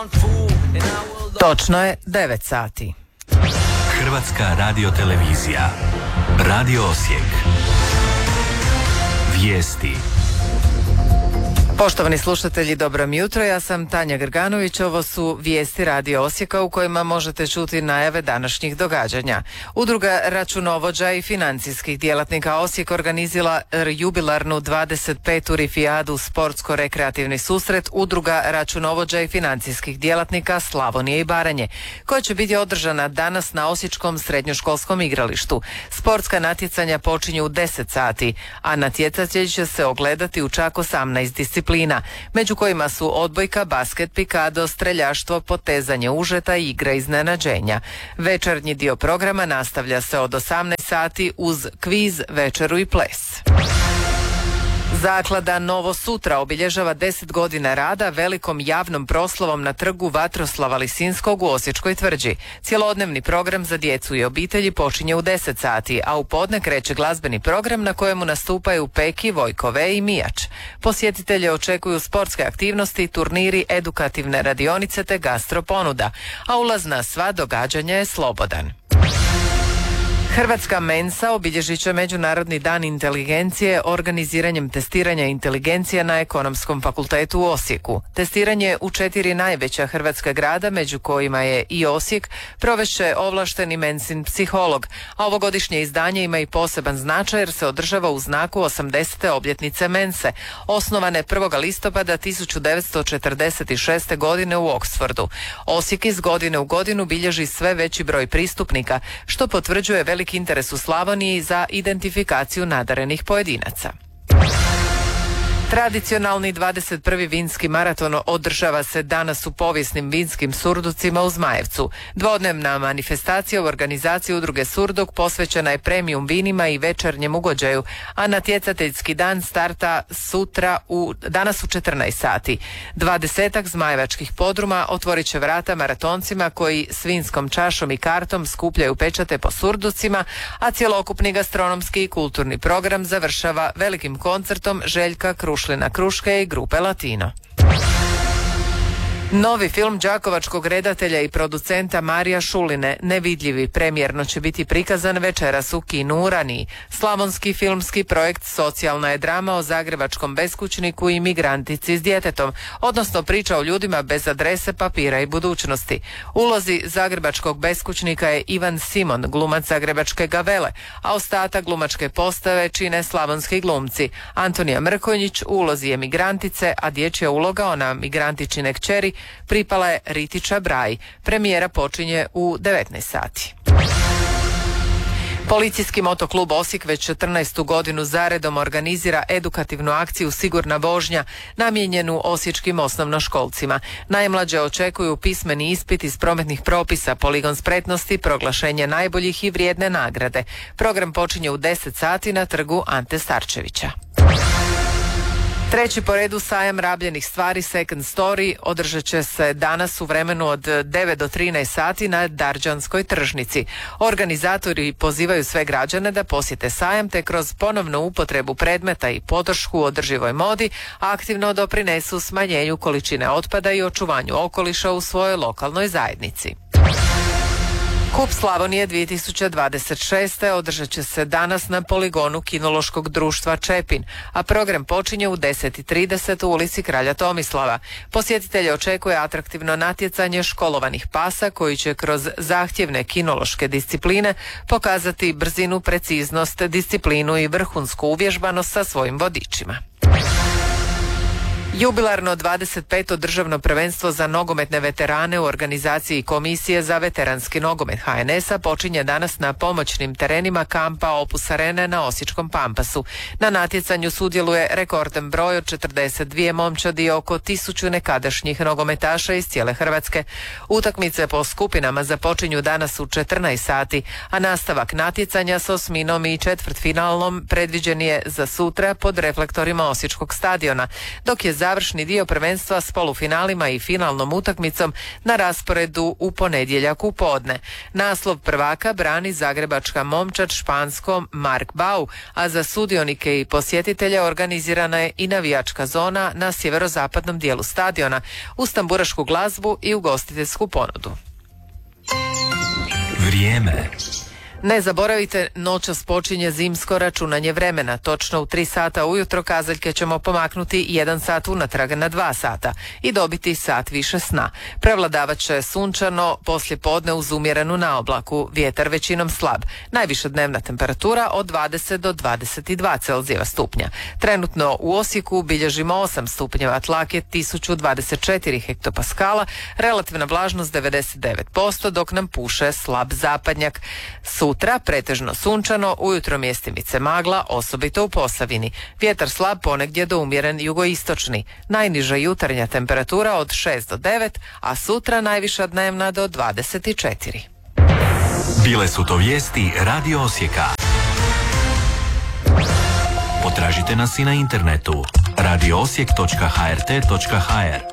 Točno je 9 sati. Hrvatska radiotelevizija. Radio Osijek. Vijesti. Poštovani slušatelji, dobro mi jutro. Ja sam Tanja Grganović. Ovo su vijesti Radio Osijeka u kojima možete čuti najave današnjih događanja. Udruga računovođa i financijskih djelatnika Osijek organizira jubilarnu 25. Rifijadu sportsko-rekreativni susret Udruga računovođa i financijskih djelatnika Slavonije i Baranje, koja će biti održana danas na Osječkom srednjoškolskom igralištu. Sportska natjecanja počinju u 10 sati, a natjecatelji će se ogledati u čak 18 disciplina, među kojima su odbojka, basket, pikado, streljaštvo, potezanje užeta i igre iznenađenja. Večernji dio programa nastavlja se od 18 sati uz kviz, večeru i ples. Zaklada Novo Sutra obilježava 10 godina rada velikom javnom proslavom na trgu Vatroslava Lisinskog u Osječkoj tvrđi. Cjelodnevni program za djecu i obitelji počinje u 10 sati, a u podne kreće glazbeni program na kojemu nastupaju Peki, Vojkove i Mijač. Posjetitelje očekuju sportske aktivnosti, turniri, edukativne radionice te gastro ponuda, a ulaz na sva događanja je slobodan. Hrvatska Mensa obilježit će Međunarodni dan inteligencije organiziranjem testiranja inteligencije na Ekonomskom fakultetu u Osijeku. Testiranje u 4 najveća hrvatska grada, među kojima je i Osijek, provešće ovlašteni Mensin psiholog, a ovogodišnje izdanje ima i poseban značaj jer se održava u znaku 80. obljetnice Mense, osnovane 1. listopada 1946. godine u Oksfordu. Osijek iz godine u godinu bilježi sve veći broj pristupnika, što potvrđuje veliki interes u Slavoniji za identifikaciju nadarenih pojedinaca. Tradicionalni 21. vinski maraton održava se danas u povijesnim vinskim surducima u Zmajevcu. Dvodnevna manifestacija u organizaciji udruge Surduk posvećena je premium vinima i večernjem ugođaju, a natjecateljski dan starta danas u 14 sati. 20 zmajevačkih podruma otvorit će vrata maratoncima koji s vinskom čašom i kartom skupljaju pečate po surducima, a cjelokupni gastronomski i kulturni program završava velikim koncertom Željka Krušlina Kruške i grupe Latino. Novi film đakovačkog redatelja i producenta Marija Šuline, Nevidljivi, premijerno će biti prikazan večeras u kinu u Raniji. Slavonski filmski projekt socijalna je drama o zagrebačkom beskućniku i migrantici s djetetom, odnosno priča o ljudima bez adrese, papira i budućnosti. Ulozi zagrebačkog beskućnika je Ivan Simon, glumac zagrebačke Gavele, a ostatak glumačke postave čine slavonski glumci. Antonija Mrkonjić u ulozi je migrantice, a dječja uloga, ona migrantičine kćeri, pripala je Riti Čabraji. Premijera počinje u 19 sati. Policijski motoklub Osijek već 14. godinu zaredom organizira edukativnu akciju Sigurna vožnja namijenjenu osječkim osnovnoškolcima. Najmlađe očekuju pismeni ispit iz prometnih propisa, poligon spretnosti, proglašenje najboljih i vrijedne nagrade. Program počinje u 10 sati na trgu Ante Starčevića. Treći po redu sajam rabljenih stvari Second Story održat će se danas u vremenu od 9 do 13 sati na Darđanskoj tržnici. Organizatori pozivaju sve građane da posjete sajam te kroz ponovnu upotrebu predmeta i podršku održivoj modi aktivno doprinesu smanjenju količine otpada i očuvanju okoliša u svojoj lokalnoj zajednici. Kup Slavonije 2026. održat će se danas na poligonu Kinološkog društva Čepin, a program počinje u 10:30 u ulici Kralja Tomislava. Posjetitelje očekuje atraktivno natjecanje školovanih pasa koji će kroz zahtjevne kinološke discipline pokazati brzinu, preciznost, disciplinu i vrhunsku uvježbanost sa svojim vodičima. Jubilarno 25. državno prvenstvo za nogometne veterane u organizaciji Komisije za veteranski nogomet HNS-a počinje danas na pomoćnim terenima kampa Opus Arene na Osječkom Pampasu. Na natjecanju sudjeluje rekordan broj od 42 momčadi i oko 1000 nekadašnjih nogometaša iz cijele Hrvatske. Utakmice po skupinama započinju danas u 14 sati, a nastavak natjecanja s osminom i četvrtfinalnom predviđen je za sutra pod reflektorima Osječkog stadiona, dok je Završni dio prvenstva s polufinalima i finalnom utakmicom na rasporedu u ponedjeljak u podne. Naslov prvaka brani zagrebačka momčad španskom Mark Bau, a za sudionike i posjetitelje organizirana je i navijačka zona na sjeverozapadnom dijelu stadiona, uz tamburašku glazbu i ugostiteljsku ponudu. Vrijeme. Ne zaboravite, noćas počinje zimsko računanje vremena. Točno u 3 sata ujutro kazaljke ćemo pomaknuti 1 sat unatrag na 2 sata i dobiti sat više sna. Prevladavat će sunčano, poslije podne uz umjerenu naoblaku, vjetar većinom slab. Najviša dnevna temperatura od 20 do 22 Celzijeva stupnja. Trenutno u Osijeku bilježimo 8 stupnjeva, tlak je 1024 hektopaskala, relativna vlažnost 99%, dok nam puše slab zapadnjak. Sutra pretežno sunčano, ujutro mjestimice magla, osobito u Posavini. Vjetar slab, ponegdje do umjeren jugoistočni. Najniža jutarnja temperatura od 6 do 9, a sutra najviša dnevna do 24. Bile su to vijesti Radio Osijeka. Potražite nas i na internetu radioosijek.hrt.hr.